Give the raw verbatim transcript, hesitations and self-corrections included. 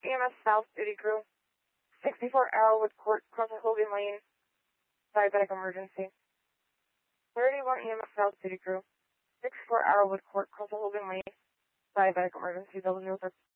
E M S South City Crew. sixty-four Arrowwood Court, Crossing Hogan Lane. Diabetic emergency. thirty-one E M S South City Crew. sixty-four Arrowwood Court, Crossing Hogan Lane. Diabetic emergency. Double zero